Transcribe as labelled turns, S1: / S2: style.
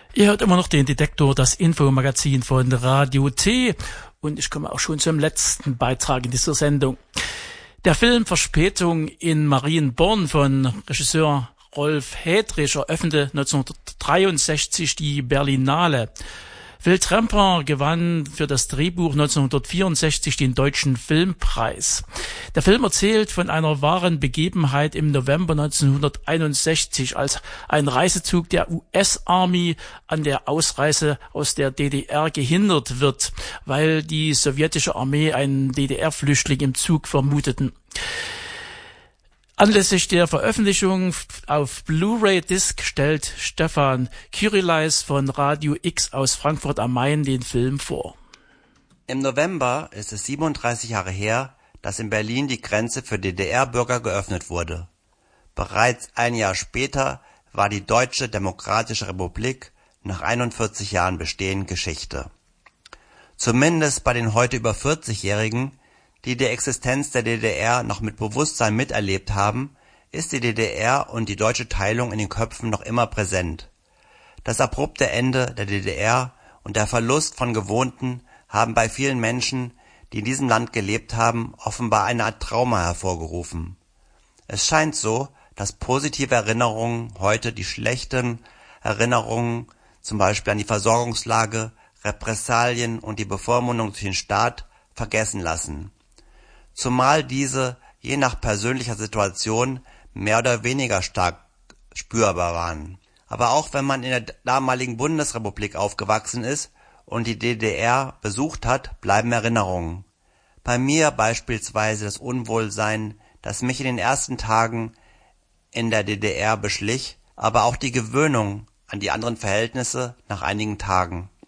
S1: Ihr hört immer noch den Detektor, das Infomagazin von Radio T. Und ich komme auch schon zum letzten Beitrag in dieser Sendung. Der Film Verspätung in Marienborn von Regisseur Rolf Hedrich eröffnete 1963 die Berlinale. Phil Tremper gewann für das Drehbuch 1964 den Deutschen Filmpreis. Der Film erzählt von einer wahren Begebenheit im November 1961, als ein Reisezug der US-Army an der Ausreise aus der DDR gehindert wird, weil die sowjetische Armee einen DDR-Flüchtling im Zug vermuteten. Anlässlich der Veröffentlichung auf Blu-ray-Disc stellt Stefan Kyrileis von Radio X aus Frankfurt am Main den Film vor.
S2: Im November ist es 37 Jahre her, dass in Berlin die Grenze für DDR-Bürger geöffnet wurde. Bereits ein Jahr später war die Deutsche Demokratische Republik nach 41 Jahren Bestehen Geschichte. Zumindest bei den heute über 40-Jährigen, die die Existenz der DDR noch mit Bewusstsein miterlebt haben, ist die DDR und die deutsche Teilung in den Köpfen noch immer präsent. Das abrupte Ende der DDR und der Verlust von Gewohnten haben bei vielen Menschen, die in diesem Land gelebt haben, offenbar eine Art Trauma hervorgerufen. Es scheint so, dass positive Erinnerungen heute die schlechten Erinnerungen, zum Beispiel an die Versorgungslage, Repressalien und die Bevormundung durch den Staat, vergessen lassen. Zumal diese je nach persönlicher Situation mehr oder weniger stark spürbar waren. Aber auch wenn man in der damaligen Bundesrepublik aufgewachsen ist und die DDR besucht hat, bleiben Erinnerungen. Bei mir beispielsweise das Unwohlsein, das mich in den ersten Tagen in der DDR beschlich, aber auch die Gewöhnung an die anderen Verhältnisse nach einigen Tagen.